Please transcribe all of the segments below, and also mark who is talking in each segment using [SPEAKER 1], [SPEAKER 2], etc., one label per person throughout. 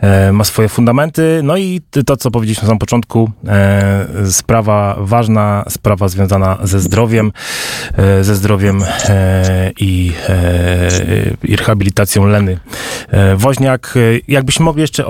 [SPEAKER 1] ma swoje fundamenty. No i to, co powiedzieliśmy na samym początku, sprawa ważna, sprawa związana ze zdrowiem i rehabilitacją Leny Woźniak. Jakbyśmy mogli jeszcze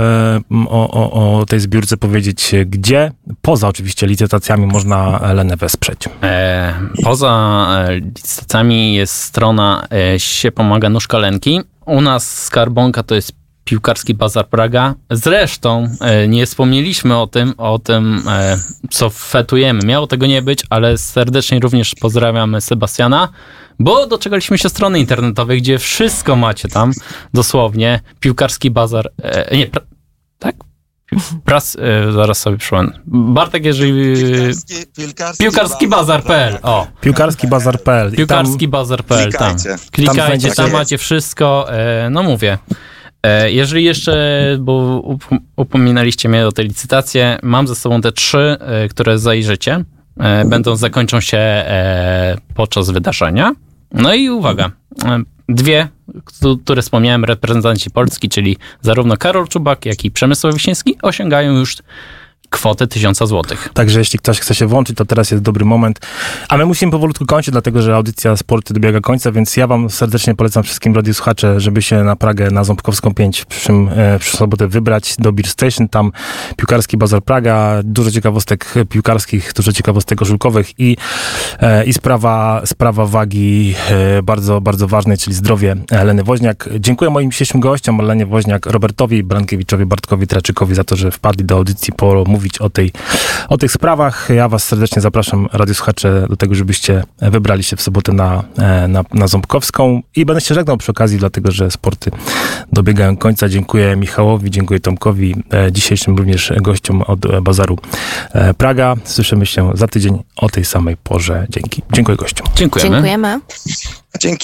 [SPEAKER 1] o tej zbiórce powiedzieć, gdzie poza oczywiście licytacjami można Lenę wesprzeć?
[SPEAKER 2] Poza licytacjami jest strona się pomaga nóżka Lenki. U nas skarbonka to jest Piłkarski Bazar Praga. Zresztą nie wspomnieliśmy o tym, co fetujemy. Miało tego nie być, ale serdecznie również pozdrawiamy Sebastiana, bo doczekaliśmy się strony internetowej, gdzie wszystko macie tam, dosłownie. Piłkarski Bazar... tak? Zaraz sobie przypomnę. Bartek, jeżeli... Piłkarskibazar.pl. O.
[SPEAKER 1] Piłkarskibazar.pl.
[SPEAKER 2] Piłkarskibazar.pl. Klikajcie, tam macie wszystko. No mówię. Jeżeli jeszcze, bo upominaliście mnie o tej licytację, mam ze sobą te 3, które zajrzycie. Zakończą się podczas wydarzenia. No i uwaga, 2, które wspomniałem, reprezentanci Polski, czyli zarówno Karol Czubak, jak i Przemysław Wiśniewski, osiągają już kwotę 1000 złotych.
[SPEAKER 1] Także jeśli ktoś chce się włączyć, to teraz jest dobry moment. A my musimy powolutku kończyć, dlatego że audycja Sporty dobiega końca, więc ja wam serdecznie polecam wszystkim radiosłuchacze, żeby się na Pragę, na Ząbkowską 5 w przyszłą sobotę wybrać do Beer Station. Tam Piłkarski Bazar Praga, dużo ciekawostek piłkarskich, dużo ciekawostek koszulkowych i sprawa wagi bardzo, bardzo ważnej, czyli zdrowie Leny Woźniak. Dziękuję moim dzisiejszym gościom, Lenie Woźniak, Robertowi Brankiewiczowi, Bartkowi Traczykowi za to, że wpadli do audycji mówić o tych sprawach. Ja was serdecznie zapraszam, radiosłuchacze, do tego, żebyście wybrali się w sobotę na Ząbkowską i będę się żegnał przy okazji, dlatego, że sporty dobiegają końca. Dziękuję Michałowi, dziękuję Tomkowi, dzisiejszym również gościom od Bazaru Praga. Słyszymy się za tydzień o tej samej porze. Dziękuję gościom.
[SPEAKER 2] Dziękujemy.
[SPEAKER 3] Dzięki.